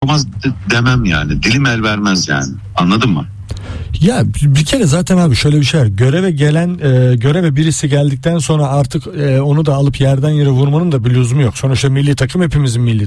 yapamaz demem yani. Dilim el vermez yani. Anladın mı? Ya bir kere zaten abi şöyle bir şey var. Göreve birisi geldikten sonra artık onu da alıp yerden yere vurmanın da bir lüzumu yok. Sonuçta milli takım hepimizin milli